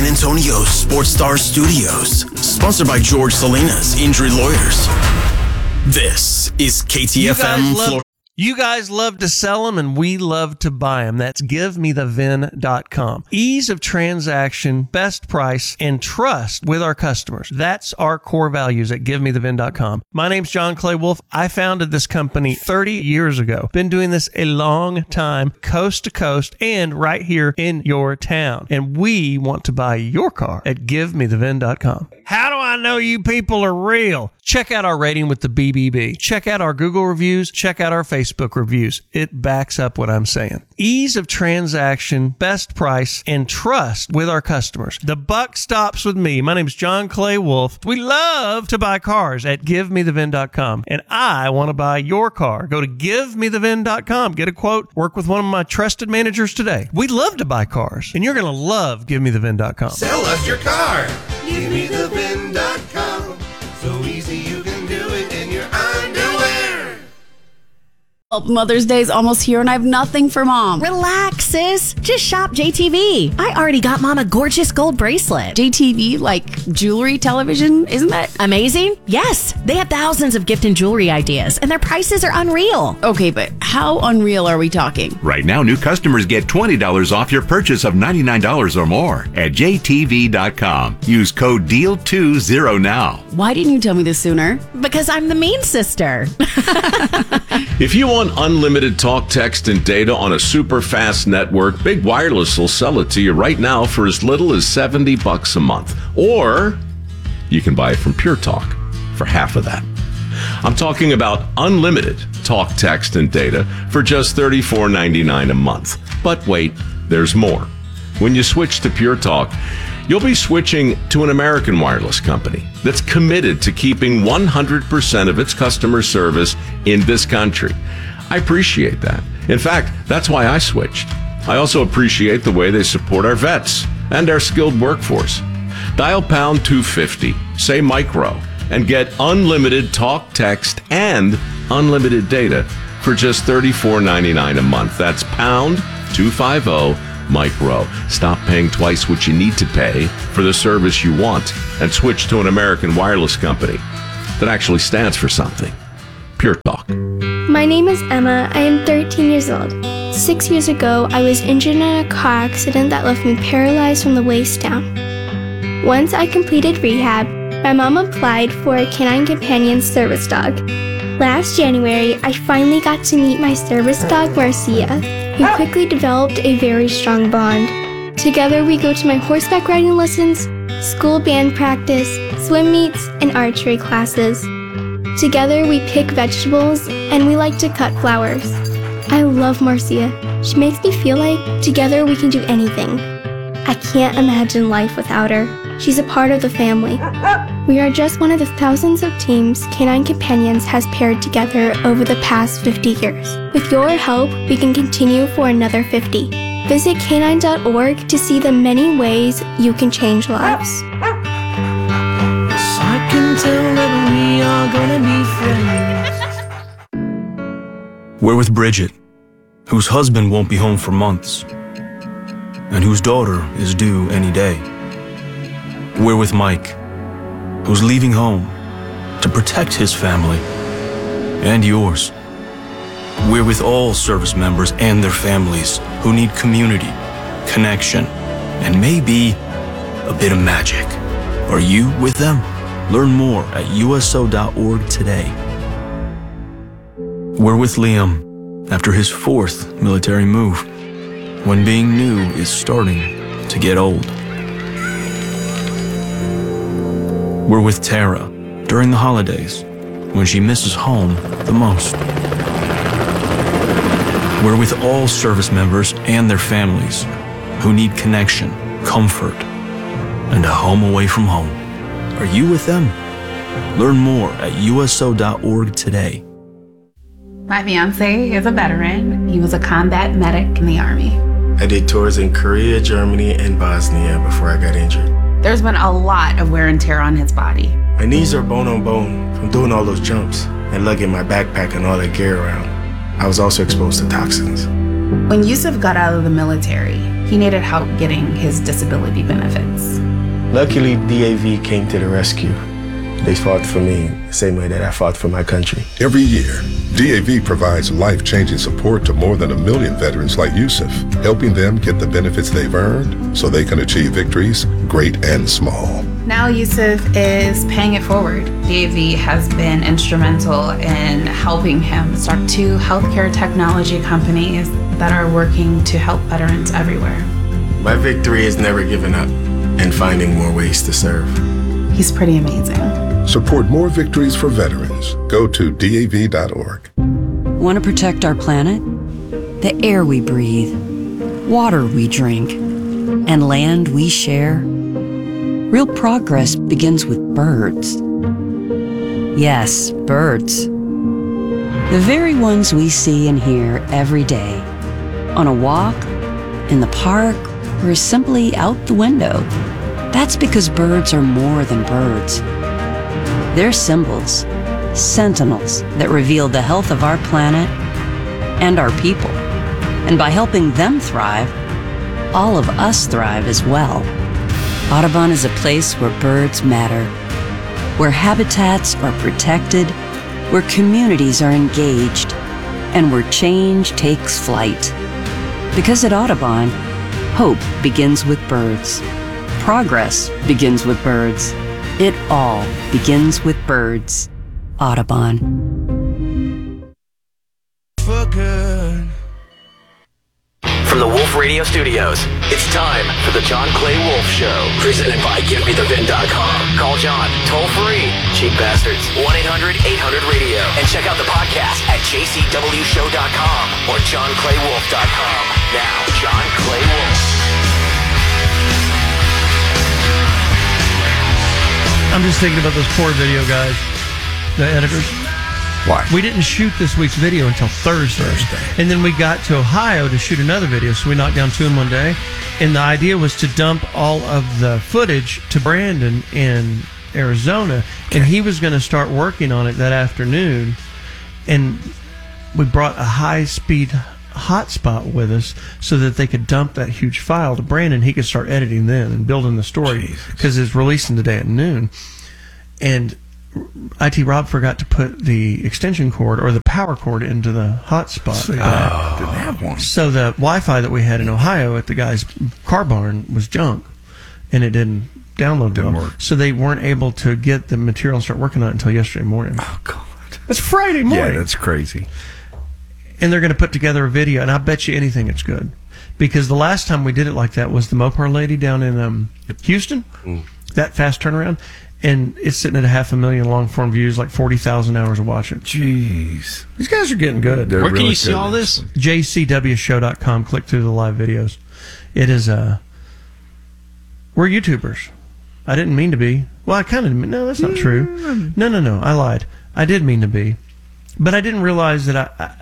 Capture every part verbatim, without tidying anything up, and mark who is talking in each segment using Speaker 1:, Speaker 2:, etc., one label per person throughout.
Speaker 1: San Antonio's Sports Star Studios. Sponsored by George Salinas Injury Lawyers. This is K T F M Florida.
Speaker 2: You guys love to sell them, and we love to buy them. That's give me the V I N dot com. Ease of transaction, best price, and trust with our customers. That's our core values at give me the V I N dot com. My name's John Clay Wolf. I founded this company thirty years ago. Been doing this a long time, coast to coast, and right here in your town. And we want to buy your car at give me the V I N dot com. How do I know you people are real? Check out our rating with the B B B. Check out our Google reviews. Check out our Facebook reviews. It backs up what I'm saying. Ease of transaction, best price, and trust with our customers. The buck stops with me. My name's John Clay Wolf. We love to buy cars at give me the V I N dot com. And I want to buy your car. Go to give me the V I N dot com. Get a quote. Work with one of my trusted managers today. We love to buy cars. And you're going to love give me the V I N dot com.
Speaker 3: Sell us your car. give me the V I N dot com. So easy you can do it in your underwear.
Speaker 4: Well, Mother's Day's almost here and I have nothing for Mom.
Speaker 5: Relax, sis. Just shop J T V. I already got Mom a gorgeous gold bracelet.
Speaker 4: J T V, like jewelry television, isn't that
Speaker 5: amazing? Yes. They have thousands of gift and jewelry ideas, and their prices are unreal.
Speaker 4: Okay, but how unreal are we talking?
Speaker 6: Right now, new customers get twenty dollars off your purchase of ninety-nine dollars or more at J T V dot com. Use code D E A L twenty now.
Speaker 4: Why didn't you tell me this sooner?
Speaker 5: Because I'm the mean sister.
Speaker 7: If you want unlimited talk, text, and data on a super fast network, Big Wireless will sell it to you right now for as little as seventy bucks a month. Or you can buy it from Pure Talk for half of that. I'm talking about unlimited talk, text, and data for just thirty-four ninety-nine a month. But wait, there's more. When you switch to Pure Talk, you'll be switching to an American wireless company that's committed to keeping one hundred percent of its customer service in this country. I appreciate that. In fact, that's why I switched. I also appreciate the way they support our vets and our skilled workforce. Dial pound two fifty, say micro, and get unlimited talk, text, and unlimited data for just thirty-four ninety-nine a month. That's pound two fifty micro. Stop paying twice what you need to pay for the service you want and switch to an American wireless company that actually stands for something. Pure Talk.
Speaker 8: My name is Emma. I am thirteen years old. Six years ago, I was injured in a car accident that left me paralyzed from the waist down. Once I completed rehab, my mom applied for a Canine Companion service dog. Last January, I finally got to meet my service dog, Marcia. We quickly developed a very strong bond. Together, we go to my horseback riding lessons, school band practice, swim meets, and archery classes. Together, we pick vegetables, and we like to cut flowers. I love Marcia. She makes me feel like together we can do anything. I can't imagine life without her. She's a part of the family. We are just one of the thousands of teams Canine Companions has paired together over the past fifty years. With your help, we can continue for another fifty. Visit canine dot org to see the many ways you can change lives.
Speaker 9: I can tell that we are gonna be friends.
Speaker 10: We're with Bridget, whose husband won't be home for months, and whose daughter is due any day. We're with Mike, who's leaving home to protect his family and yours. We're with all service members and their families who need community, connection, and maybe a bit of magic. Are you with them? Learn more at U S O dot org today. We're with Liam after his fourth military move, when being new is starting to get old. We're with Tara during the holidays, when she misses home the most. We're with all service members and their families who need connection, comfort, and a home away from home. Are you with them? Learn more at U S O dot org today.
Speaker 11: My fiance is a veteran. He was a combat medic in the Army.
Speaker 12: I did tours in Korea, Germany, and Bosnia before I got injured.
Speaker 11: There's been a lot of wear and tear on his body.
Speaker 12: My knees are bone on bone from doing all those jumps and lugging my backpack and all that gear around. I was also exposed to toxins.
Speaker 11: When Yusuf got out of the military, He needed help getting his disability benefits.
Speaker 12: Luckily, D A V came to the rescue. They fought for me the same way that I fought for my country.
Speaker 13: Every year, D A V provides life-changing support to more than a million veterans like Yusuf, helping them get the benefits they've earned so they can achieve victories, great and small.
Speaker 11: Now Yusuf is paying it forward. D A V has been instrumental in helping him start two healthcare technology companies that are working to help veterans everywhere.
Speaker 12: My victory is never giving up and finding more ways to serve.
Speaker 11: He's pretty amazing.
Speaker 13: Support more victories for veterans. Go to D A V dot org.
Speaker 14: Want to protect our planet? The air we breathe, water we drink, and land we share? Real progress begins with birds. Yes, birds. The very ones we see and hear every day. On a walk, in the park, or simply out the window. That's because birds are more than birds. They're symbols, sentinels that reveal the health of our planet and our people. And by helping them thrive, all of us thrive as well. Audubon is a place where birds matter, where habitats are protected, where communities are engaged, and where change takes flight. Because at Audubon, hope begins with birds. Progress begins with birds. It all begins with birds. Audubon.
Speaker 3: For good.
Speaker 1: From the Wolf Radio Studios, it's time for the John Clay Wolf Show, presented by Give Me The Vin dot com. Call John, toll free, cheap bastards, one eight hundred eight hundred radio, and check out the podcast at J C W show dot com or John Clay Wolf dot com. Now, John Clay Wolf.
Speaker 2: I'm just thinking about those poor video guys, the editors.
Speaker 15: Why?
Speaker 2: We didn't shoot this week's video until Thursday. Thursday. And then we got to Ohio to shoot another video, so we knocked down two in one day. And the idea was to dump all of the footage to Brandon in Arizona. Okay. And he was going to start working on it that afternoon. And we brought a high-speed hotspot with us so that they could dump that huge file to Brandon. He could start editing then and building the story because it's releasing today at noon. And I T Rob forgot to put the extension cord or the power cord into the hotspot.
Speaker 15: So, uh, didn't have one.
Speaker 2: So the Wi-Fi that we had in Ohio at the guy's car barn was junk, and it didn't download
Speaker 15: didn't
Speaker 2: well.
Speaker 15: Work.
Speaker 2: So they weren't able to get the material and start working on it until yesterday morning.
Speaker 15: Oh God,
Speaker 2: it's Friday morning.
Speaker 15: Yeah, that's crazy.
Speaker 2: And they're going to put together a video, and I bet you anything it's good. Because the last time we did it like that was the Mopar lady down in um, Houston. Mm. That fast turnaround. And it's sitting at a half a million long-form views, like forty thousand hours of watching.
Speaker 15: Jeez.
Speaker 2: These guys are getting good.
Speaker 16: They're Where really can you see all this?
Speaker 2: J C W show dot com. Click through the live videos. It is, uh... We're YouTubers. I didn't mean to be. Well, I kind of... No, that's not true. No, no, no. I lied. I did mean to be. But I didn't realize that I... I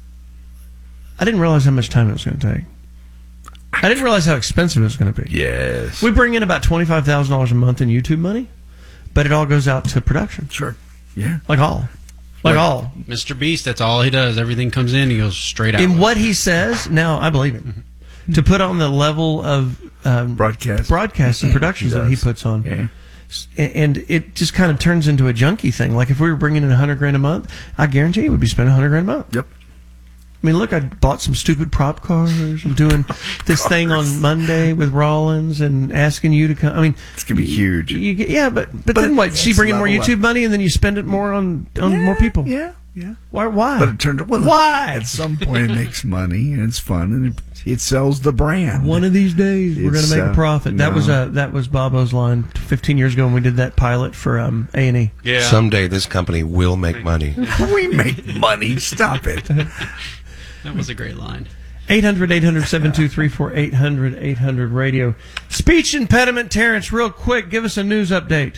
Speaker 2: I didn't realize how much time it was going to take. I didn't realize how expensive it was going to be.
Speaker 15: Yes.
Speaker 2: We bring in about twenty-five thousand dollars a month in YouTube money, but it all goes out to production.
Speaker 15: Sure. Yeah.
Speaker 2: Like all. Like, like all.
Speaker 16: Mister Beast, that's all he does. Everything comes in, he goes straight out.
Speaker 2: In what he says, now I believe him. To put on the level of um,
Speaker 15: broadcast
Speaker 2: broadcasts and productions he that he puts on.
Speaker 15: Yeah.
Speaker 2: And it just kind of turns into a junkie thing. Like if we were bringing in a hundred grand a month, I guarantee it would be spending a hundred grand a month.
Speaker 15: Yep.
Speaker 2: I mean, look, I bought some stupid prop cars. I'm doing this thing on Monday with Rollins and asking you to come. I mean,
Speaker 15: it's gonna be huge.
Speaker 2: You, you, yeah, but, but but then what? So you bring in more YouTube up. money and then you spend it more on on
Speaker 15: yeah,
Speaker 2: more people.
Speaker 15: Yeah, yeah.
Speaker 2: Why? Why?
Speaker 15: But it turned out well,
Speaker 2: why?
Speaker 15: At some point, it makes money and it's fun and it, it sells the brand.
Speaker 2: One of these days, we're going to make uh, a profit. That no. was a that was Bobo's line fifteen years ago when we did that pilot for um, A and E.
Speaker 17: Yeah. Someday this company will make money.
Speaker 15: We make money. Stop it.
Speaker 16: That was a great line.
Speaker 2: eight hundred, eight hundred, seven two three four, eight hundred, eight hundred radio. Speech impediment, Terrence, real quick, give us a news update.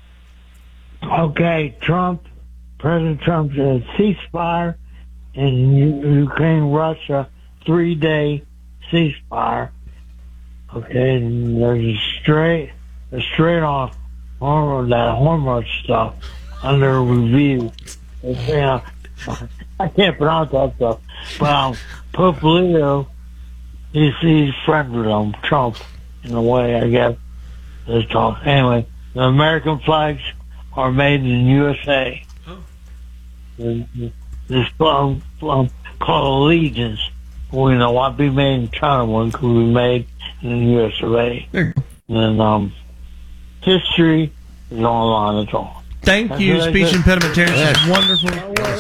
Speaker 18: Okay, Trump, President Trump said ceasefire in Ukraine, Russia, three-day ceasefire. Okay, and there's a straight, a straight off hormone, that hormone stuff under review. Yeah, I can't pronounce that stuff. But um, Pope Leo he's, he's friends with him, Trump, in a way, I guess. They talk. Anyway, the American flags are made in U S A. Oh. This plum, plum called Allegiance. We know why be made in China, one could be made in the U S of A.
Speaker 2: There you go.
Speaker 18: And um, history is online at all.
Speaker 2: Thank
Speaker 18: That's
Speaker 2: you,
Speaker 18: what I
Speaker 2: speech
Speaker 18: said.
Speaker 2: impediment Terrence.
Speaker 18: Yes.
Speaker 2: It's wonderful.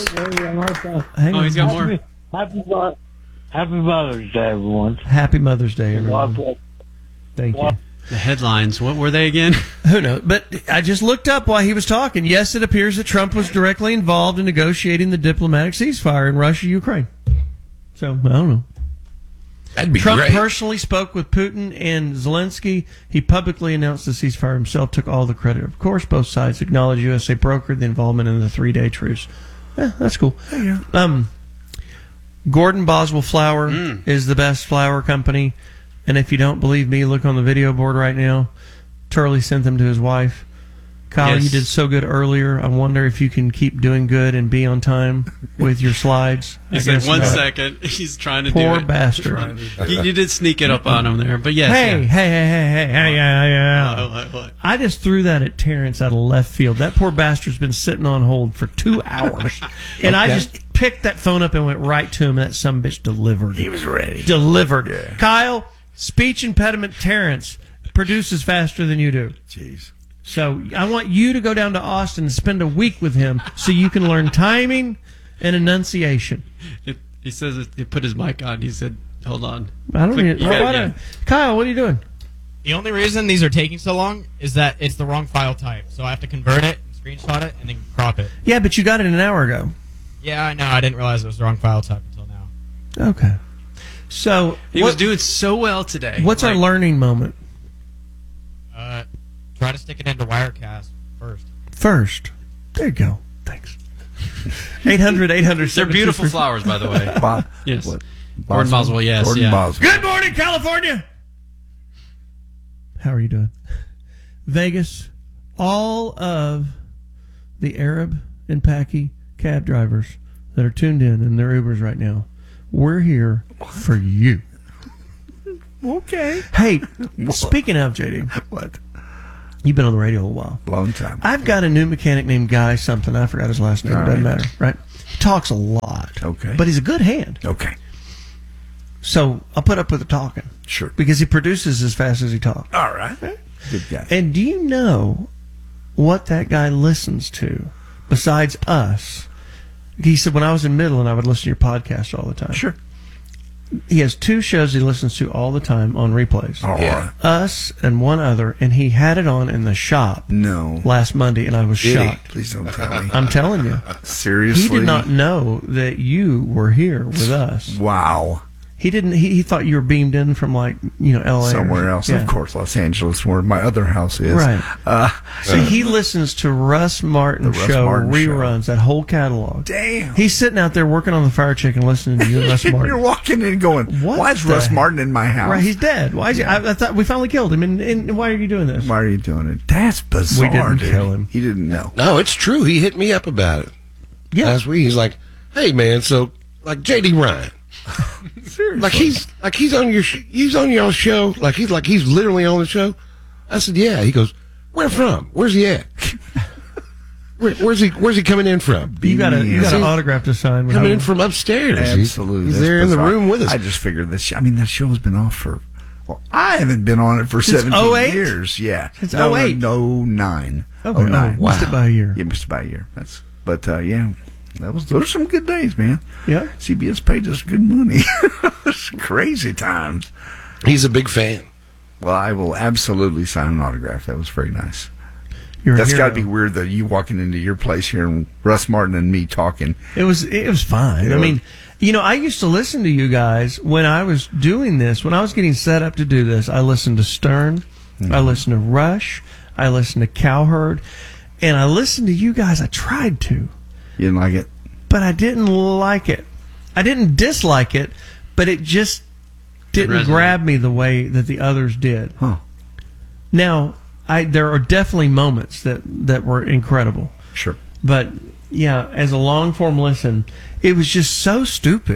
Speaker 2: Hang
Speaker 18: Oh,
Speaker 2: on.
Speaker 18: he's got more. Happy, Mo- Happy Mother's Day, everyone.
Speaker 2: Happy Mother's Day, everyone.
Speaker 18: God bless.
Speaker 2: Thank you.
Speaker 16: The headlines, what were they again?
Speaker 2: Who knows? But I just looked up while he was talking. Yes, it appears that Trump was directly involved in negotiating the diplomatic ceasefire in Russia, Ukraine. So, I don't know.
Speaker 17: That'd be
Speaker 2: Trump
Speaker 17: great.
Speaker 2: personally spoke with Putin and Zelensky. He publicly announced the ceasefire himself, took all the credit. Of course, both sides acknowledged U S A brokered the involvement in the three-day truce. Yeah, that's cool. Um, Gordon Boswell Flour
Speaker 16: Mm.
Speaker 2: is the best flour company. And if you don't believe me, look on the video board right now. Turley sent them to his wife. Kyle,
Speaker 16: Yes.
Speaker 2: you did so good earlier. I wonder if you can keep doing good and be on time with your slides.
Speaker 16: He
Speaker 2: I
Speaker 16: said
Speaker 2: guess
Speaker 16: one
Speaker 2: not.
Speaker 16: second. He's trying to
Speaker 2: Poor
Speaker 16: do it.
Speaker 2: bastard.
Speaker 16: You, you did sneak it up on him there, but yes.
Speaker 2: Hey,
Speaker 16: yeah.
Speaker 2: hey, hey, hey, hey, hey, yeah, yeah.
Speaker 16: What, what, what?
Speaker 2: I just threw that at Terrence out of left field. That poor bastard's been sitting on hold for two hours. And I
Speaker 15: Okay.
Speaker 2: just picked that phone up and went right to him, and that sumbitch delivered.
Speaker 15: He was ready.
Speaker 2: Delivered.
Speaker 15: Yeah.
Speaker 2: Kyle, speech impediment Terrence produces faster than you do.
Speaker 15: Jeez.
Speaker 2: So I want you to go down to Austin and spend a week with him so you can learn timing and enunciation.
Speaker 16: It, he says it, he put his mic on. He said, hold on.
Speaker 2: I don't
Speaker 16: Click-
Speaker 2: even,
Speaker 16: you
Speaker 2: why-
Speaker 16: got it,
Speaker 2: why
Speaker 16: yeah.
Speaker 2: don't- Kyle, what are you doing?
Speaker 19: The only reason these are taking so long is that it's the wrong file type. So I have to convert it, screenshot it, and then crop it.
Speaker 2: Yeah, but you got it an hour ago.
Speaker 19: Yeah, I know. I didn't realize it was the wrong file type until now.
Speaker 2: Okay. So
Speaker 16: He was doing so well today.
Speaker 2: what's our
Speaker 16: Like,
Speaker 2: learning moment?
Speaker 19: Uh, try to stick it into Wirecast first.
Speaker 2: First. There you go. Thanks. eight hundred, eight hundred
Speaker 16: They're beautiful flowers, by the way.
Speaker 15: Bo-
Speaker 16: Yes.
Speaker 15: what?
Speaker 16: Gordon Boswell, yes.
Speaker 15: Gordon
Speaker 16: yeah.
Speaker 15: Boswell.
Speaker 2: Good morning, California. How are you doing? Vegas, all of the Arab and Paki cab drivers that are tuned in in their Ubers right now, we're here for you.
Speaker 15: Okay.
Speaker 2: Hey, speaking of, J D,
Speaker 15: What?
Speaker 2: you've been on the radio a while.
Speaker 15: Long time.
Speaker 2: I've got a new mechanic named Guy something. I forgot his last name.
Speaker 15: All
Speaker 2: It doesn't
Speaker 15: right.
Speaker 2: matter, right? He talks a lot.
Speaker 15: Okay.
Speaker 2: But he's a good hand.
Speaker 15: Okay.
Speaker 2: So I'll put up with the talking.
Speaker 15: Sure.
Speaker 2: Because he produces as fast as he talks.
Speaker 15: All right. Good guy.
Speaker 2: And do you know what that guy listens to besides us? He said, when I was in Midland, I would listen to your podcast all the time.
Speaker 15: Sure.
Speaker 2: He has two shows he listens to all the time on replays.
Speaker 15: All right.
Speaker 2: Us and one other, and he had it on in the shop
Speaker 15: No.
Speaker 2: last Monday, and I was
Speaker 15: Did he?
Speaker 2: shocked.
Speaker 15: Please don't tell me.
Speaker 2: I'm telling you.
Speaker 15: Seriously?
Speaker 2: He did not know that you were here with us.
Speaker 15: Wow.
Speaker 2: He didn't. He, he thought you were beamed in from, like, you know, L A or-
Speaker 15: Somewhere else.
Speaker 2: Yeah.
Speaker 15: Of course, Los Angeles, where my other house is.
Speaker 2: Right.
Speaker 15: Uh,
Speaker 2: So he listens to Russ Martin
Speaker 15: The Russ
Speaker 2: show
Speaker 15: Martin show.
Speaker 2: reruns, that whole catalog.
Speaker 15: Damn.
Speaker 2: He's sitting out there working on the fire chicken, listening to you and Russ
Speaker 15: You're
Speaker 2: Martin.
Speaker 15: walking in going,
Speaker 2: What
Speaker 15: why is
Speaker 2: the
Speaker 15: Russ
Speaker 2: heck?
Speaker 15: Martin in my house?
Speaker 2: Right, he's dead. Why is he? I, I thought we finally killed him, and, and why are you doing this?
Speaker 15: Why are you doing it? That's bizarre.
Speaker 2: We didn't
Speaker 15: dude.
Speaker 2: kill him.
Speaker 15: He didn't know.
Speaker 17: No, it's true. He hit me up about it
Speaker 2: Yeah.
Speaker 17: last week. He's like, "Hey, man, so like J D Ryan,
Speaker 15: Seriously.
Speaker 17: like he's like he's on your sh- he's on your show, like he's like he's literally on the show." I said, "Yeah." He goes, "Where from? Where's he at? Where, where's he? Where's he coming in from?
Speaker 2: You got a you got an
Speaker 17: He's
Speaker 2: autograph to sign. with
Speaker 17: coming
Speaker 2: him.
Speaker 17: in from upstairs. He's-
Speaker 15: Absolutely.
Speaker 17: He's,
Speaker 15: That's
Speaker 17: there in the
Speaker 15: bizarre.
Speaker 17: room with us."
Speaker 15: I just figured this. I mean, that show's been off for. Well, I haven't been on it for
Speaker 2: Since
Speaker 15: seventeen
Speaker 2: oh eight?
Speaker 15: years. Yeah,
Speaker 2: Since
Speaker 15: no,
Speaker 2: oh eight?
Speaker 15: No, nine.
Speaker 2: Okay,
Speaker 15: oh nine.
Speaker 2: oh, missed it by a year.
Speaker 15: Yeah, missed it by a year. That's. But uh, yeah, that was. Those are some good days, man.
Speaker 2: Yeah.
Speaker 15: C B S paid us good money. It's crazy times.
Speaker 17: He's a big fan.
Speaker 15: Well, I will absolutely sign an autograph. That was very nice.
Speaker 2: You're a
Speaker 15: That's got to
Speaker 2: hero.
Speaker 15: be weird that you walking into your place here and Russ Martin and me talking.
Speaker 2: It was it was fine.
Speaker 15: Yeah.
Speaker 2: I mean, you know, I used to listen to you guys when I was doing this. When I was getting set up to do this, I listened to Stern,
Speaker 15: Mm-hmm.
Speaker 2: I listened to Rush, I listened to Cowherd, and I listened to you guys. I tried to,
Speaker 15: You didn't like it?
Speaker 2: but I didn't like it. I didn't dislike it, but it just didn't
Speaker 16: resonate.
Speaker 2: grab me the way that the others did.
Speaker 15: Huh.
Speaker 2: Now, I there are definitely moments that that were incredible.
Speaker 15: Sure.
Speaker 2: But yeah, as a long form listen, it was just so stupid.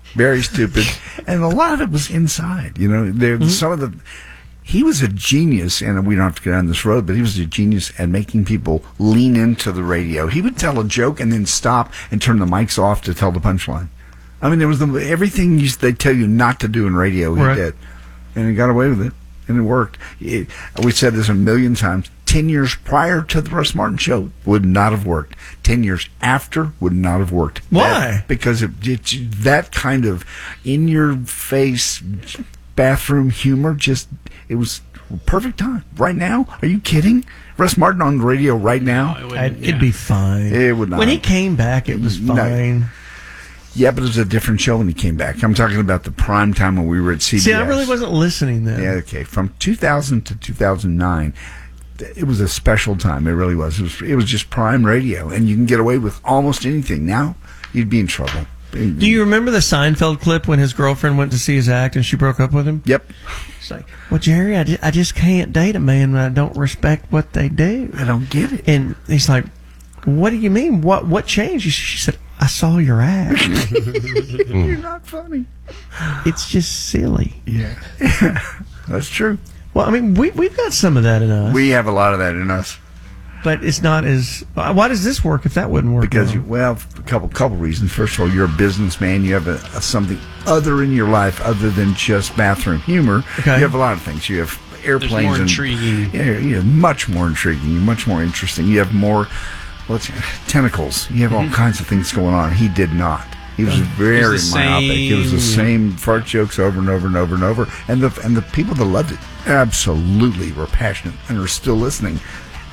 Speaker 15: very stupid, and a lot of it was inside. You know, there
Speaker 2: Mm-hmm.
Speaker 15: some of the. He was a genius, and we don't have to go down this road, but he was a genius at making people lean into the radio. He would tell a joke and then stop and turn the mics off to tell the punchline. I mean, there was the, everything you, they tell you not to do in radio, he
Speaker 2: Right.
Speaker 15: did. And he got away with it, and it worked. It, we said this a million times. Ten years prior to the Russ Martin Show would not have worked. Ten years after would not have worked.
Speaker 2: Why?
Speaker 15: That, because it, it, that kind of in-your-face bathroom humor just... It was perfect time. Right now? Are you kidding? Russ Martin on the radio right now?
Speaker 2: No, it I'd, it'd be fine.
Speaker 15: It would not.
Speaker 2: When he came back, it was fine.
Speaker 15: No. Yeah, but it was a different show when he came back. I'm talking about the prime time when we were at C B S.
Speaker 2: See, I really wasn't listening then.
Speaker 15: Yeah, okay. From two thousand to two thousand nine, it was a special time. It really was. It was, it was just prime radio, and you can get away with almost anything. Now, you'd be in trouble.
Speaker 2: Do you remember the Seinfeld clip when his girlfriend went to see his act and she broke up with him?
Speaker 15: Yep.
Speaker 2: It's like, well, Jerry, I just, I just can't date a man when I don't respect what they do.
Speaker 15: I don't get it.
Speaker 2: And he's like, what do you mean? What what changed? She said, I saw your act.
Speaker 15: You're not funny.
Speaker 2: It's just silly.
Speaker 15: Yeah. That's true.
Speaker 2: Well, I mean, we, we've got some of that in us.
Speaker 15: We have a lot of that in us.
Speaker 2: But it's not as... Why does this work if that wouldn't work?
Speaker 15: Because, you, well, a couple couple reasons. First of all, you're a businessman. You have a, a something other in your life other than just bathroom humor.
Speaker 2: Okay.
Speaker 15: You have a lot of things. You have airplanes.
Speaker 16: There's more
Speaker 15: and,
Speaker 16: intriguing.
Speaker 15: Yeah, you have much more intriguing. Much more interesting. You have more what's tentacles. You have all
Speaker 16: Mhm.
Speaker 15: kinds of things going on. He did not. He was very
Speaker 16: It was the
Speaker 15: myopic. It was the
Speaker 16: same-
Speaker 15: same fart jokes over and over and over and over. And the and the people that loved it absolutely were passionate and are still listening.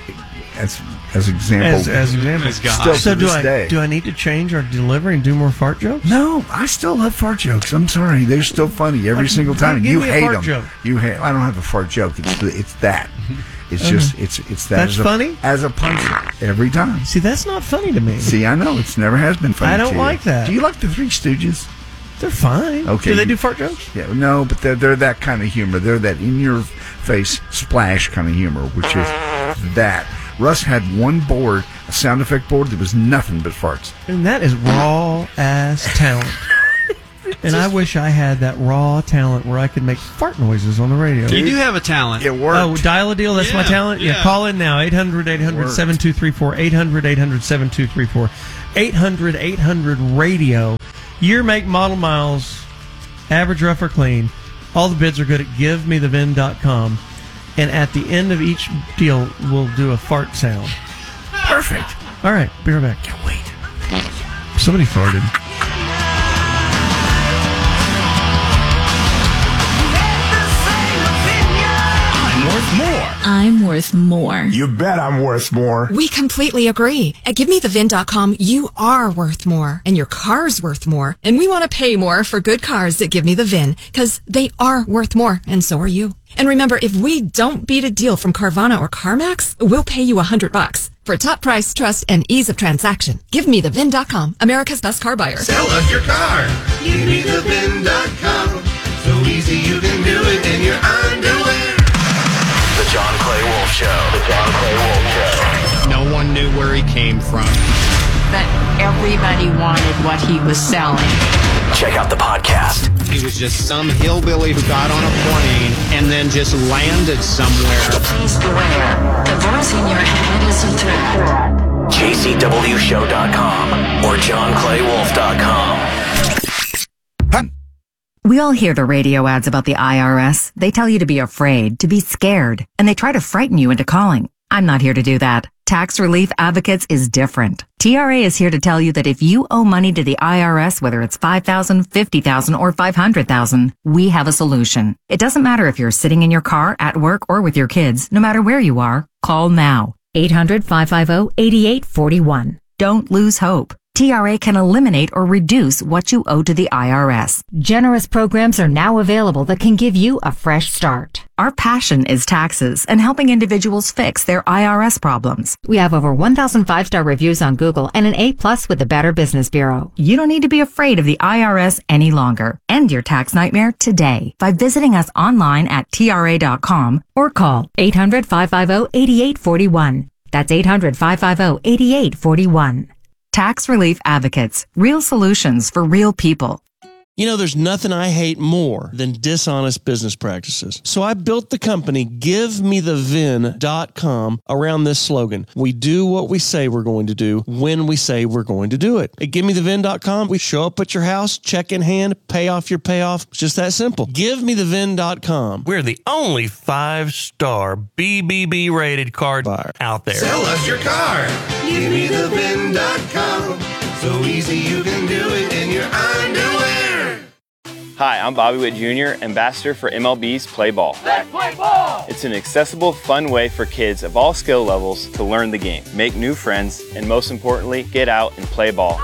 Speaker 15: As as examples,
Speaker 2: As, as examples.
Speaker 15: Still
Speaker 2: so
Speaker 15: to
Speaker 2: do
Speaker 15: this
Speaker 2: I
Speaker 15: day.
Speaker 2: do I need to change our delivery and do more fart jokes?
Speaker 15: No, I still love fart jokes. I'm sorry, they're still funny every
Speaker 2: Like,
Speaker 15: single time.
Speaker 2: give
Speaker 15: You
Speaker 2: me a
Speaker 15: hate
Speaker 2: fart
Speaker 15: them.
Speaker 2: joke.
Speaker 15: You hate. I don't have a fart joke. It's the, it's that. It's
Speaker 2: Okay.
Speaker 15: just it's it's that.
Speaker 2: That's
Speaker 15: as a,
Speaker 2: funny?
Speaker 15: as a punch every time.
Speaker 2: See, that's not funny to me.
Speaker 15: See, I know it's never has been funny.
Speaker 2: I don't
Speaker 15: to you.
Speaker 2: like that.
Speaker 15: Do you like the Three Stooges?
Speaker 2: They're fine.
Speaker 15: Okay.
Speaker 2: Do they do fart jokes?
Speaker 15: Yeah, no, but they're they're that kind of humor. They're that in your face splash kind of humor, which is that. Russ had one board, a sound effect board that was nothing but farts.
Speaker 2: And that is raw ass talent. And I wish I had that raw talent where I could make fart noises on the radio.
Speaker 16: You do have a talent.
Speaker 15: It worked.
Speaker 2: Oh, dial a deal. That's my
Speaker 16: Yeah,
Speaker 2: talent. Yeah.
Speaker 16: yeah.
Speaker 2: Call in now. eight hundred, eight hundred, seven two three four. eight hundred, eight hundred, seven two three four. eight hundred, eight hundred, radio. Year, make, model, miles. Average, rough, or clean. All the bids are good at give me the vin dot com. And at the end of each deal, we'll do a fart sound.
Speaker 15: Perfect.
Speaker 2: All right. Be right back.
Speaker 15: Can't wait.
Speaker 2: Somebody farted.
Speaker 3: I'm worth more.
Speaker 5: I'm worth more.
Speaker 3: You bet I'm worth more.
Speaker 5: We completely agree. At give me the vin dot com, you are worth more, and your car's worth more. And we want to pay more for good cars that Give Me the Vin, because they are worth more, and so are you. And remember, if we don't beat a deal from Carvana or CarMax, we'll pay you a hundred bucks. For top price, trust, and ease of transaction, give me the vin dot com, America's best car buyer.
Speaker 3: Sell us your car. Give me the vin dot com. So easy you can do it in your underwear.
Speaker 1: The John Clay Wolf Show. The John Clay Wolf Show.
Speaker 19: No one knew where he came from.
Speaker 20: But everybody wanted what he was selling.
Speaker 1: Check out the podcast.
Speaker 19: He was just some hillbilly who got on a plane and then just landed somewhere.
Speaker 20: Please beware. The voice in your head is a threat.
Speaker 1: J C W show dot com or John Clay Wolf dot com.
Speaker 21: We all hear the radio ads about the I R S. They tell you to be afraid, to be scared, and they try to frighten you into calling. I'm not here to do that. Tax Relief Advocates is different. T R A is here to tell you that if you owe money to the I R S, whether it's five thousand dollars, fifty thousand dollars, or five hundred thousand dollars, we have a solution. It doesn't matter if you're sitting in your car, at work, or with your kids. No matter where you are, call now. eight hundred, five five zero, eight eight four one. Don't lose hope. T R A can eliminate or reduce what you owe to the I R S.
Speaker 5: Generous programs are now available that can give you a fresh start.
Speaker 21: Our passion is taxes and helping individuals fix their I R S problems.
Speaker 5: We have over one thousand five-star reviews on Google and an A plus with the Better Business Bureau.
Speaker 21: You don't need to be afraid of the I R S any longer. End your tax nightmare today by visiting us online at T R A dot com
Speaker 5: Or call eight hundred, five five zero, eight eight four one. That's eight hundred, five five zero, eight eight four one.
Speaker 21: Tax Relief Advocates. Real solutions for real people.
Speaker 2: You know, there's nothing I hate more than dishonest business practices. So I built the company give me the vin dot com around this slogan. We do what we say we're going to do when we say we're going to do it. At give me the vin dot com, we show up at your house, check in hand, pay off your payoff. It's just that simple. give me the vin dot com. We're the only five-star B B B rated car buyer out there.
Speaker 3: Sell us your car. give me the vin dot com. So easy you can do it in your underwear.
Speaker 6: Hi, I'm Bobby Witt Junior, ambassador for M L B's Play Ball.
Speaker 3: Let's play ball!
Speaker 6: It's an accessible, fun way for kids of all skill levels to learn the game, make new friends, and most importantly, get out and play ball.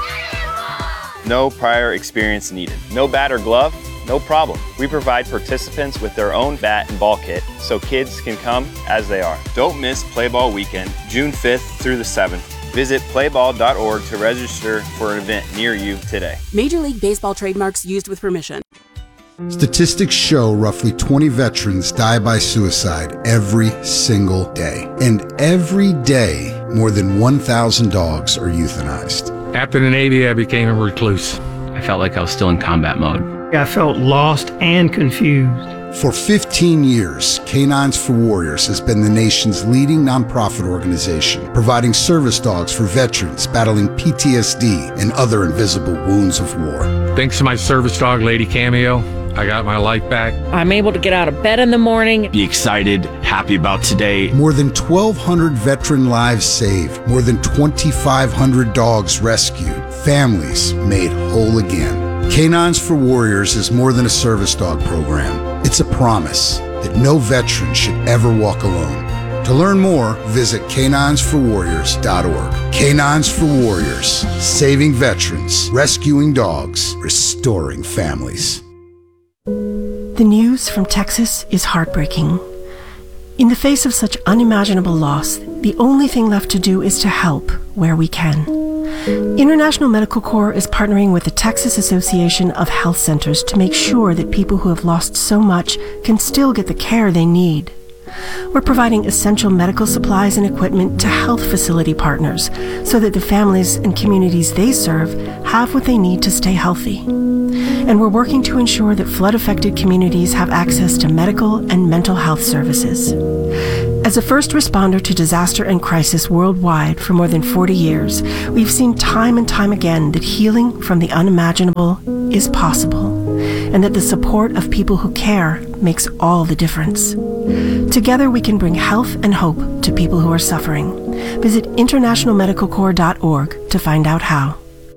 Speaker 6: No prior experience needed. No bat or glove? No problem. We provide participants with their own bat and ball kit so kids can come as they are. Don't miss Play Ball Weekend, June fifth through the seventh. Visit play ball dot org to register for an event near you today.
Speaker 22: Major League Baseball trademarks used with permission.
Speaker 23: Statistics show roughly twenty veterans die by suicide every single day. And every day, more than one thousand dogs are euthanized.
Speaker 24: After the Navy, I became a recluse. I felt like I was still in combat mode.
Speaker 25: I felt lost and confused.
Speaker 23: For fifteen years, Canines for Warriors has been the nation's leading nonprofit organization, providing service dogs for veterans battling P T S D and other invisible wounds of war.
Speaker 24: Thanks to my service dog, Lady Cameo, I got my life back.
Speaker 26: I'm able to get out of bed in the morning.
Speaker 23: Be excited, happy about today. More than twelve hundred veteran lives saved, more than twenty-five hundred dogs rescued, families made whole again. Canines for Warriors is more than a service dog program. It's a promise that no veteran should ever walk alone. To learn more, visit canines for warriors dot org. Canines for Warriors, saving veterans, rescuing dogs, restoring families.
Speaker 27: The news from Texas is heartbreaking. In the face of such unimaginable loss, the only thing left to do is to help where we can. International Medical Corps is partnering with the Texas Association of Health Centers to make sure that people who have lost so much can still get the care they need. We're providing essential medical supplies and equipment to health facility partners so that the families and communities they serve have what they need to stay healthy. And we're working to ensure that flood-affected communities have access to medical and mental health services. As a first responder to disaster and crisis worldwide for more than forty years, we've seen time and time again that healing from the unimaginable is possible, and that the support of people who care makes all the difference. Together we can bring health and hope to people who are suffering. Visit international medical corps dot org to find out how.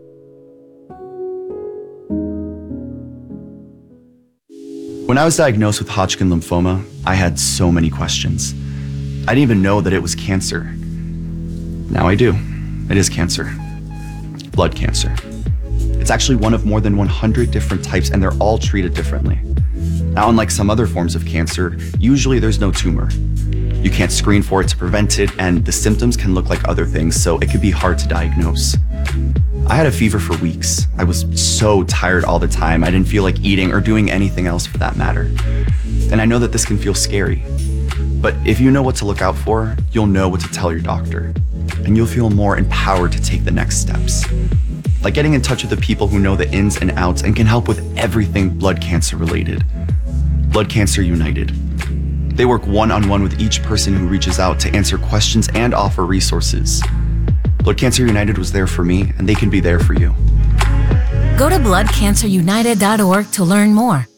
Speaker 28: When I was diagnosed with Hodgkin lymphoma, I had so many questions. I didn't even know that it was cancer. Now I do. It is cancer. Blood cancer. It's actually one of more than one hundred different types, and they're all treated differently. Now, unlike some other forms of cancer, usually there's no tumor. You can't screen for it to prevent it, and the symptoms can look like other things, so it could be hard to diagnose. I had a fever for weeks. I was so tired all the time. I didn't feel like eating or doing anything else for that matter. And I know that this can feel scary. But if you know what to look out for, you'll know what to tell your doctor. And you'll feel more empowered to take the next steps. Like getting in touch with the people who know the ins and outs and can help with everything blood cancer related. Blood Cancer United. They work one-on-one with each person who reaches out to answer questions and offer resources. Blood Cancer United was there for me, and they can be there for you.
Speaker 29: Go to blood cancer united dot org to learn more.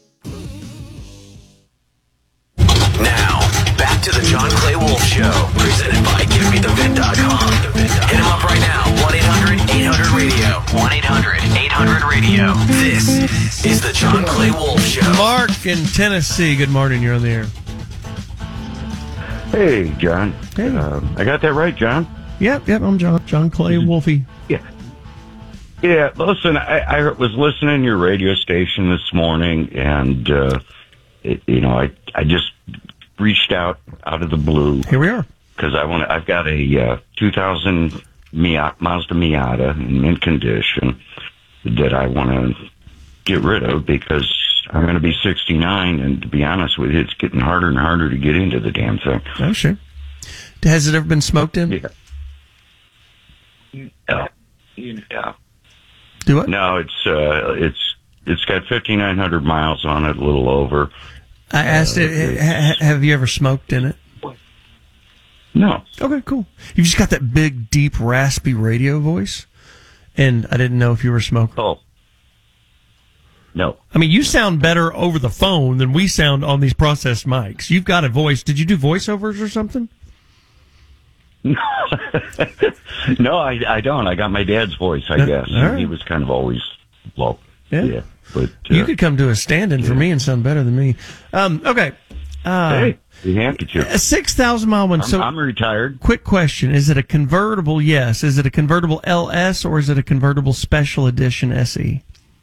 Speaker 1: Now, back to the John Clay Wolf Show, presented by give me the vin dot com. Hit him up right now, one eight hundred eight hundred radio. one eight hundred eight hundred radio. This is the John Clay Wolf Show.
Speaker 2: Mark in Tennessee, good morning, you're on the air.
Speaker 30: Hey, John.
Speaker 2: Hey.
Speaker 30: Um, I got that right, John?
Speaker 2: Yep, yep, I'm John, John Clay Wolfie.
Speaker 30: Yeah. Yeah, listen, I, I was listening to your radio station this morning, and, uh, it, you know, I I just reached out out of the blue.
Speaker 2: Here we are.
Speaker 30: Because I want I've got a uh, two thousand Miata, Mazda Miata in mint condition that I want to get rid of because I'm going to be sixty-nine, and to be honest with you, it's getting harder and harder to get into the damn thing.
Speaker 2: Oh, sure. Has it ever been smoked in?
Speaker 30: Yeah. Yeah. Yeah.
Speaker 2: Do what?
Speaker 30: No, it's uh, it's it's got fifty-nine hundred miles on it, a little over.
Speaker 2: I asked
Speaker 30: Uh,
Speaker 2: it, ha- have you ever smoked in it?
Speaker 30: No.
Speaker 2: Okay, cool. You just got that big, deep, raspy radio voice, and I didn't know if you were a smoker.
Speaker 30: Oh. No.
Speaker 2: I mean, you sound better over the phone than we sound on these processed mics. You've got a voice. Did you do voiceovers or something?
Speaker 30: No, I, I don't. I got my dad's voice, I
Speaker 2: Uh,
Speaker 30: guess.
Speaker 2: all right.
Speaker 30: He was kind of always low.
Speaker 2: Yeah.
Speaker 30: yeah but uh,
Speaker 2: You could come to a stand-in for me and sound better than me. Um, okay. Uh,
Speaker 30: hey, be happy to.
Speaker 2: A six thousand mile one.
Speaker 30: I'm,
Speaker 2: So,
Speaker 30: I'm retired.
Speaker 2: quick question. Is it a convertible? Yes. Is it a convertible L S or is it a convertible special edition S E?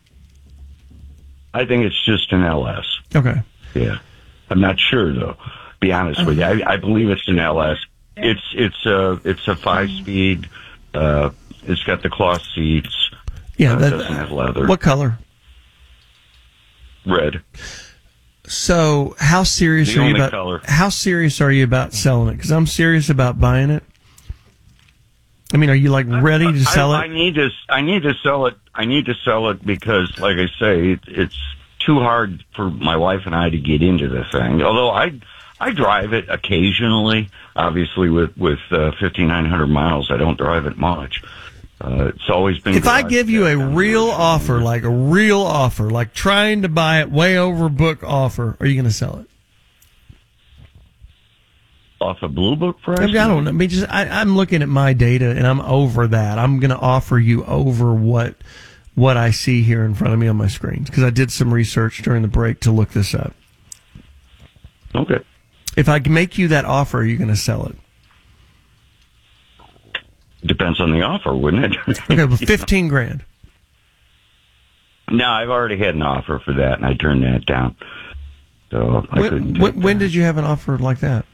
Speaker 30: I think it's just an L S.
Speaker 2: Okay.
Speaker 30: Yeah. I'm not sure, though. Be honest with you. I, I believe it's an L S. It's it's a it's a five speed. Uh, it's got the cloth seats.
Speaker 2: Yeah,
Speaker 30: uh,
Speaker 2: that,
Speaker 30: it doesn't have leather.
Speaker 2: What color?
Speaker 30: Red.
Speaker 2: So, how serious
Speaker 30: The
Speaker 2: are you
Speaker 30: only
Speaker 2: about
Speaker 30: color.
Speaker 2: how serious are you about selling it? Because I'm serious about buying it. I mean, are you like ready to sell
Speaker 30: I,
Speaker 2: it?
Speaker 30: I need to. I need to sell it. I need to sell it because, like I say, it, it's too hard for my wife and I to get into the thing. Although I, I drive it occasionally. Obviously, with with uh, fifty-nine hundred miles, I don't drive it much. Uh, it's always been.
Speaker 2: If I
Speaker 30: garage
Speaker 2: give you a
Speaker 30: kept.
Speaker 2: real offer, like a real offer, like trying to buy it way over book offer, are you going to sell it?
Speaker 30: Off a Blue Book price?
Speaker 2: I, mean, I don't know. I mean, just I, I'm looking at my data and I'm over that. I'm going to offer you over what what I see here in front of me on my screens because I did some research during the break to look this up.
Speaker 30: Okay.
Speaker 2: If I make you that offer, are you going to sell it?
Speaker 30: Depends on the offer, wouldn't it?
Speaker 2: Okay, well, fifteen grand.
Speaker 30: No, I've already had an offer for that, and I turned that down. So I couldn't.
Speaker 2: When, when, when did you have an offer like that?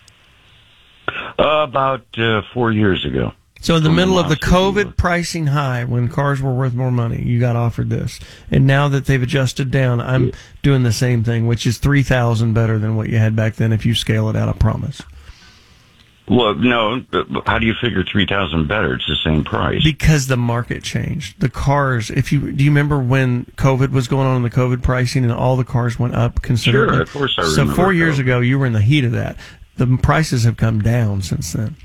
Speaker 30: Uh, about uh, four years ago.
Speaker 2: So in the
Speaker 30: From
Speaker 2: middle of the
Speaker 30: Monster
Speaker 2: COVID pricing high, when cars were worth more money, you got offered this. And now that they've adjusted down, I'm doing the same thing, which is three thousand better than what you had back then if you scale it out, I promise.
Speaker 30: Well, no. but How do you figure three thousand better? It's the same price.
Speaker 2: Because the market changed. The cars, if you do you remember when COVID was going on in the COVID pricing and all the cars went up considerably?
Speaker 30: Sure, of course I
Speaker 2: So
Speaker 30: remember
Speaker 2: four years
Speaker 30: COVID.
Speaker 2: ago, you were in the heat of that. The prices have come down since then.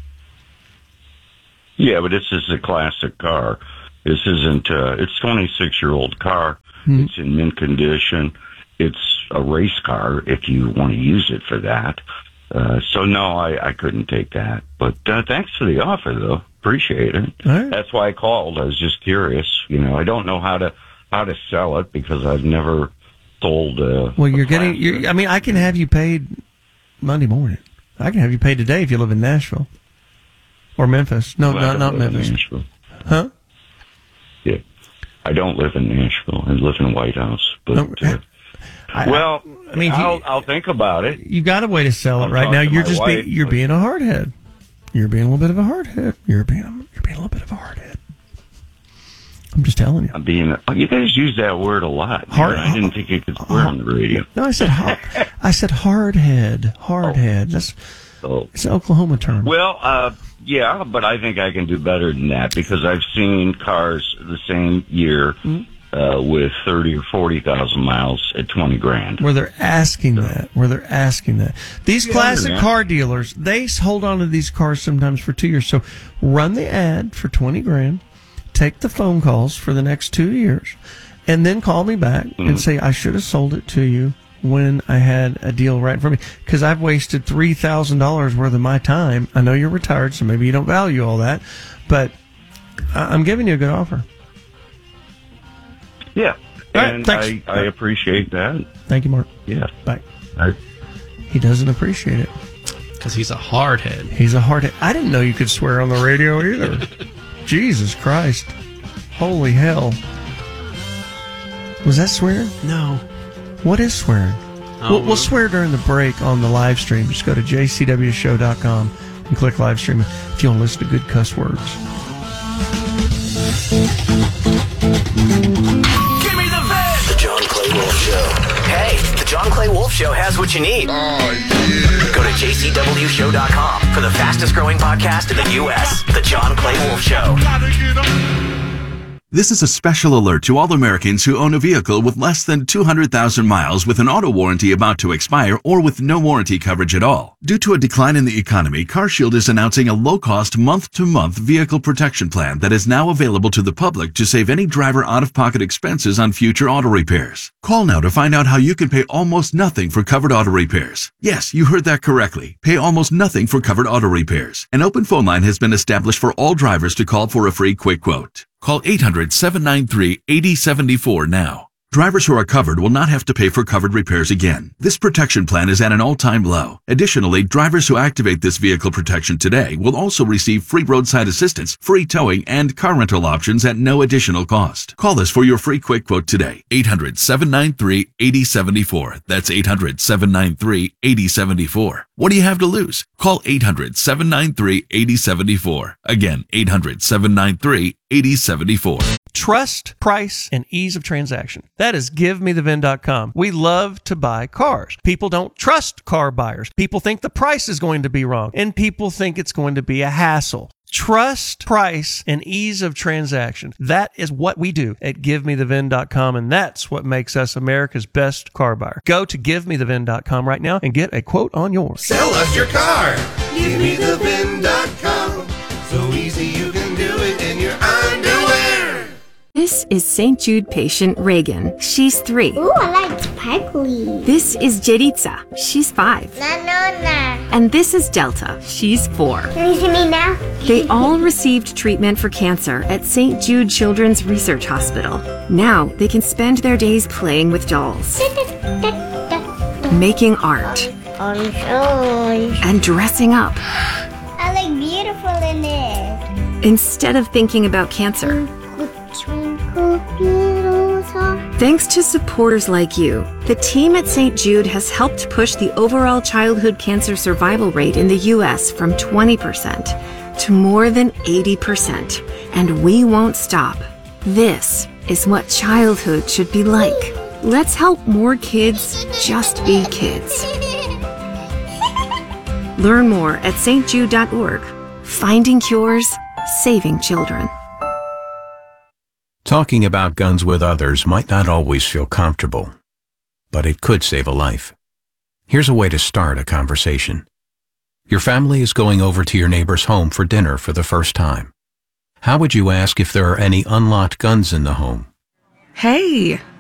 Speaker 30: Yeah, but this is a classic car. This isn't. Uh, it's a twenty-six year old car.
Speaker 2: Hmm.
Speaker 30: It's in mint condition. It's a race car if you want to use it for that. Uh, so no, I, I couldn't take that. But uh, thanks for the offer, though. Appreciate it.
Speaker 2: All right.
Speaker 30: That's why I called. I was just curious. You know, I don't know how to how to sell it because I've never sold. Uh,
Speaker 2: Well,
Speaker 30: a
Speaker 2: you're getting.
Speaker 30: classic.
Speaker 2: You're, I mean, I can have you paid Monday morning. I can have you paid today if you live in Nashville or Memphis. No,
Speaker 30: Well, I
Speaker 2: not
Speaker 30: don't
Speaker 2: not
Speaker 30: live in
Speaker 2: Memphis.
Speaker 30: Nashville.
Speaker 2: Huh?
Speaker 30: Yeah, I don't live in Nashville. I live in White House. But
Speaker 2: No,
Speaker 30: uh,
Speaker 2: I-
Speaker 30: well,
Speaker 2: I mean,
Speaker 30: I'll,
Speaker 2: you-
Speaker 30: I'll think about it.
Speaker 2: You got a way to sell it
Speaker 30: I'll
Speaker 2: right
Speaker 30: talk
Speaker 2: now.
Speaker 30: to
Speaker 2: You're
Speaker 30: my
Speaker 2: just
Speaker 30: wife,
Speaker 2: being, you're
Speaker 30: but-
Speaker 2: being a hardhead. You're being a little bit of a hardhead. You're being a, you're being a little bit of a hardhead. I'm just telling you.
Speaker 30: I'm being. Oh, you guys use that word a lot. man.
Speaker 2: Hard-
Speaker 30: I didn't think you could swear on the radio.
Speaker 2: No, I said hard, I said hardhead. Hardhead. That's
Speaker 30: Oh.
Speaker 2: it's an Oklahoma term.
Speaker 30: Well, uh, yeah, but I think I can do better than that because I've seen cars the same year uh, with thirty or forty thousand miles at twenty grand.
Speaker 2: Where they're asking that. Where they're asking that. These
Speaker 30: Yeah,
Speaker 2: classic
Speaker 30: yeah.
Speaker 2: car dealers, they hold on to these cars sometimes for two years. So run the ad for twenty grand, take the phone calls for the next two years, and then call me back
Speaker 30: Mm-hmm.
Speaker 2: and say, I should have sold it to you when I had a deal right in front of me. Because I've wasted three thousand dollars worth of my time. I know you're retired, so maybe you don't value all that, but I- I'm giving you a good offer.
Speaker 30: Yeah,
Speaker 2: All right,
Speaker 30: and
Speaker 2: thanks.
Speaker 30: I, I appreciate that.
Speaker 2: Thank you, Mark.
Speaker 30: Yeah.
Speaker 2: Bye.
Speaker 30: I,
Speaker 2: He doesn't appreciate it.
Speaker 16: Because he's a hardhead.
Speaker 2: He's a hardhead. I didn't know you could swear on the radio either. Jesus Christ. Holy hell. Was that swearing?
Speaker 16: No.
Speaker 2: What is swearing?
Speaker 16: Oh,
Speaker 2: We'll, we'll
Speaker 16: well.
Speaker 2: swear during the break on the live stream. Just go to j c w show dot com and click live stream if you want to listen to good cuss words.
Speaker 1: Give me the vent! The John Clay Wolf Show. Hey, the John Clay Wolf Show has what you need. Oh, yeah. Go to j c w show dot com for the fastest growing podcast in the U S. The John Clay Wolf Show.
Speaker 4: This is a special alert to all Americans who own a vehicle with less than two hundred thousand miles with an auto warranty about to expire or with no warranty coverage at all. Due to a decline in the economy, CarShield is announcing a low-cost month-to-month vehicle protection plan that is now available to the public to save any driver out-of-pocket expenses on future auto repairs. Call now to find out how you can pay almost nothing for covered auto repairs. Yes, you heard that correctly. Pay almost nothing for covered auto repairs. An open phone line has been established for all drivers to call for a free quick quote. Call eight hundred, seven nine three, eight zero seven four now. Drivers who are covered will not have to pay for covered repairs again. This protection plan is at an all-time low. Additionally, drivers who activate this vehicle protection today will also receive free roadside assistance, free towing, and car rental options at no additional cost. Call us for your free quick quote today. eight hundred, seven nine three, eight zero seven four. That's eight hundred, seven nine three, eight zero seven four. What do you have to lose? Call eight hundred, seven nine three, eight zero seven four. Again, eight hundred, seven nine three, eight zero seven four.
Speaker 2: Trust, price, and ease of transaction. That is give me the vin dot com. We love to buy cars. People don't trust car buyers. People think the price is going to be wrong, and people think it's going to be a hassle. Trust, price, and ease of transaction. That is what we do at give me the vin dot com, and that's what makes us America's best car buyer. Go to give me the vin dot com right now and get a quote on yours.
Speaker 3: Sell us your car. give me the vin dot com. So easy you can do it in your underwear.
Speaker 7: This is Saint Jude patient Reagan. She's three.
Speaker 8: Ooh, I like sparkly.
Speaker 7: This is Jeritza. She's five.
Speaker 8: No, no, no.
Speaker 7: And this is Delta. She's four.
Speaker 8: Can you see me now?
Speaker 7: They all received treatment for cancer at Saint Jude Children's Research Hospital. Now they can spend their days playing with dolls, making art,
Speaker 8: Orange, orange.
Speaker 7: and dressing up.
Speaker 8: I look beautiful in it.
Speaker 7: Instead of thinking about cancer.
Speaker 8: Twinkle, little star.
Speaker 7: Thanks to supporters like you, the team at Saint Jude has helped push the overall childhood cancer survival rate in the U S from twenty percent to more than eighty percent. And we won't stop. This is what childhood should be like. Let's help more kids just be kids. Learn more at s t jude dot org. Finding cures, saving children.
Speaker 9: Talking about guns with others might not always feel comfortable, but it could save a life. Here's a way to start a conversation. Your family is going over to your neighbor's home for dinner for the first time. How would you ask if there are any unlocked guns in the home?
Speaker 7: Hey,